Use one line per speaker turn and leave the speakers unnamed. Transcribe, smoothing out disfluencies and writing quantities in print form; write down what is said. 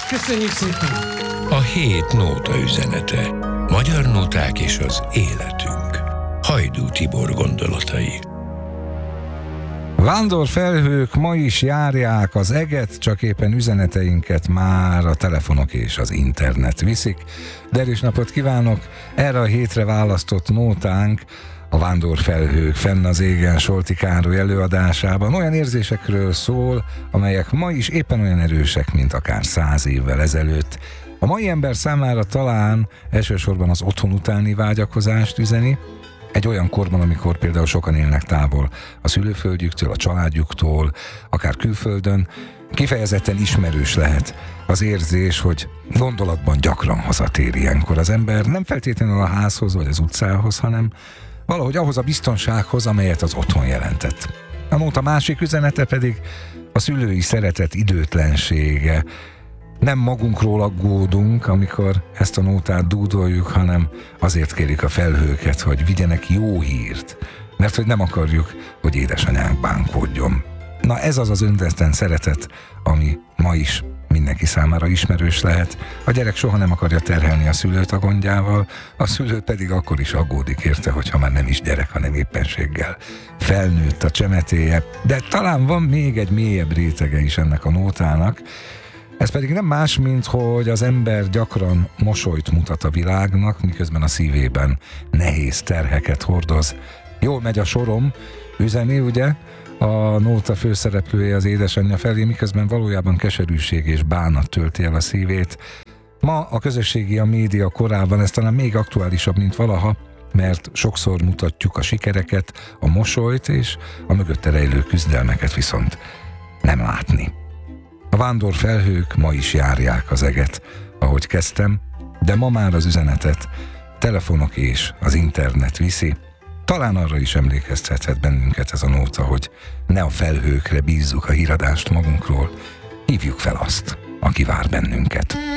Köszönjük szépen!
A hét nóta üzenete. Magyar nóták és az életünk. Hajdú Tibor gondolatai.
Vándorfelhők ma is járják az eget, csak éppen üzeneteinket már a telefonok és az internet viszik. Derűs napot kívánok! Erre a hétre választott nótánk a Vándorfelhők fenn az égen Solti Károly előadásában olyan érzésekről szól, amelyek ma is éppen olyan erősek, mint akár 100 évvel ezelőtt. A mai ember számára talán elsősorban az otthon utáni vágyakozást üzeni, egy olyan korban, amikor például sokan élnek távol a szülőföldjüktől, a családjuktól, akár külföldön, kifejezetten ismerős lehet az érzés, hogy gondolatban gyakran hazatér ilyenkor az ember, nem feltétlenül a házhoz vagy az utcához, hanem valahogy ahhoz a biztonsághoz, amelyet az otthon jelentett. A nóta másik üzenete pedig a szülői szeretet időtlensége. Nem magunkról aggódunk, amikor ezt a nótát dúdoljuk, hanem azért kérjük a felhőket, hogy vigyenek jó hírt, mert hogy nem akarjuk, hogy édesanyánk bánkódjon. Na ez az az önzetlen szeretet, ami ma is mindenki számára ismerős lehet. A gyerek soha nem akarja terhelni a szülőt a gondjával, a szülő pedig akkor is aggódik érte, hogyha már nem is gyerek, hanem éppenséggel felnőtt a csemetéje. De talán van még egy mélyebb rétege is ennek a nótának. Ez pedig nem más, mint hogy az ember gyakran mosolyt mutat a világnak, miközben a szívében nehéz terheket hordoz. Jól megy a sorom, üzeni ugye a nóta főszereplője az édesanyja felé, miközben valójában keserűség és bánat tölti el a szívét. Ma a közösségi a média korában ez talán még aktuálisabb, mint valaha, mert sokszor mutatjuk a sikereket, a mosolyt, és a mögötte rejlő küzdelmeket viszont nem látni. A vándorfelhők ma is járják az eget, ahogy kezdtem, de ma már az üzenetet telefonok és az internet viszi. Talán arra is emlékeztethet bennünket ez a nóta, hogy ne a felhőkre bízzuk a híradást magunkról, hívjuk fel azt, aki vár bennünket.